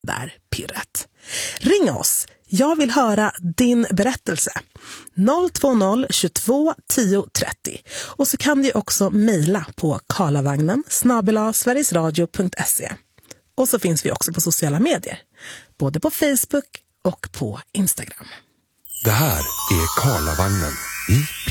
där pirret. Ring oss. Jag vill höra din berättelse. 020 22 10 30. Och så kan du också mejla på karlavagnen@sverigesradio.se. Och så finns vi också på sociala medier. Både på Facebook och på Instagram. Det här är Karlavagnen i